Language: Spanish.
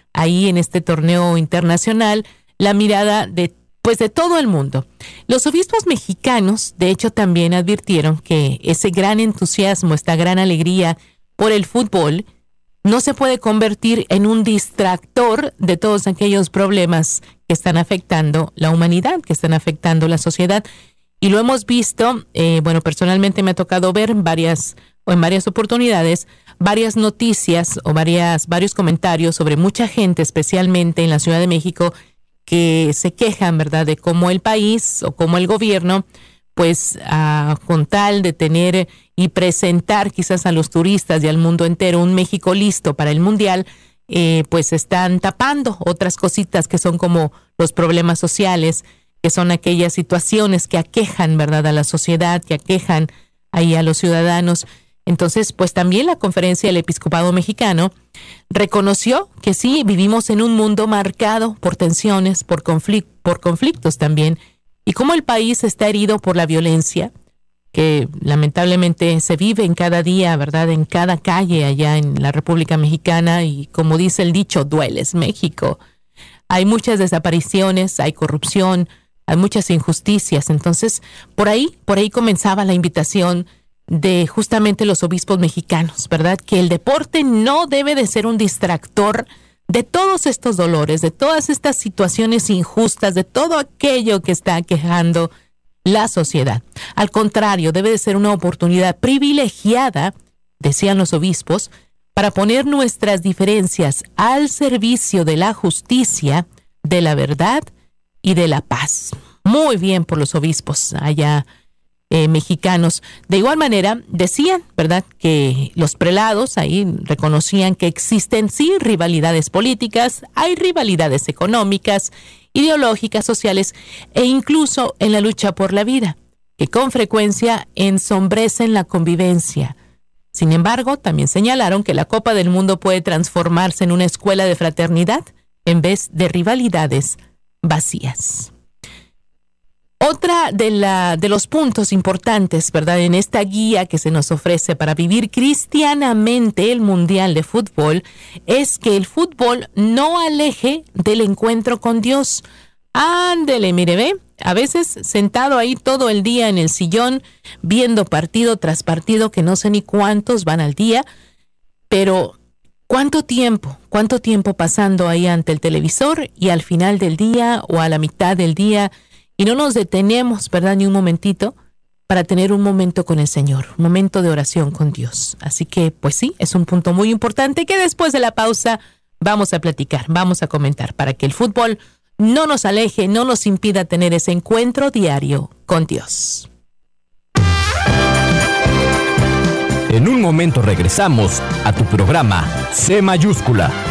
ahí en este torneo internacional la mirada de todo el mundo. Los obispos mexicanos, de hecho, también advirtieron que ese gran entusiasmo, esta gran alegría por el fútbol, no se puede convertir en un distractor de todos aquellos problemas que están afectando la humanidad, que están afectando la sociedad. Y lo hemos visto, personalmente me ha tocado ver en varias oportunidades, varias noticias o varios comentarios sobre mucha gente, especialmente en la Ciudad de México, que se quejan, ¿verdad?, de cómo el país o cómo el gobierno, pues con tal de tener y presentar quizás a los turistas y al mundo entero un México listo para el Mundial, pues están tapando otras cositas que son como los problemas sociales, que son aquellas situaciones que aquejan, ¿verdad?, a la sociedad, que aquejan ahí a los ciudadanos. Entonces, pues también la Conferencia del Episcopado Mexicano reconoció que sí, vivimos en un mundo marcado por tensiones, por conflictos también, y cómo el país está herido por la violencia, que lamentablemente se vive en cada día, ¿verdad?, en cada calle allá en la República Mexicana, y como dice el dicho, dueles México. Hay muchas desapariciones, hay corrupción, hay muchas injusticias. Entonces, por ahí comenzaba la invitación de justamente los obispos mexicanos, ¿verdad? Que el deporte no debe de ser un distractor de todos estos dolores, de todas estas situaciones injustas, de todo aquello que está aquejando la sociedad. Al contrario, debe de ser una oportunidad privilegiada, decían los obispos, para poner nuestras diferencias al servicio de la justicia, de la verdad y de la paz. Muy bien por los obispos allá mexicanos. De igual manera, decían, ¿verdad?, que los prelados ahí reconocían que existen sí rivalidades políticas, hay rivalidades económicas, ideológicas, sociales e incluso en la lucha por la vida, que con frecuencia ensombrecen la convivencia. Sin embargo, también señalaron que la Copa del Mundo puede transformarse en una escuela de fraternidad en vez de rivalidades vacías. Otra de los puntos importantes, ¿verdad?, en esta guía que se nos ofrece para vivir cristianamente el Mundial de Fútbol es que el fútbol no aleje del encuentro con Dios. Ándele, mire, ve, a veces sentado ahí todo el día en el sillón, viendo partido tras partido, que no sé ni cuántos van al día, pero ¿cuánto tiempo pasando ahí ante el televisor y al final del día o a la mitad del día? Y no nos detenemos, ¿verdad?, ni un momentito para tener un momento con el Señor, un momento de oración con Dios. Así que, pues sí, es un punto muy importante que después de la pausa vamos a platicar, vamos a comentar, para que el fútbol no nos aleje, no nos impida tener ese encuentro diario con Dios. En un momento regresamos a tu programa C Mayúscula.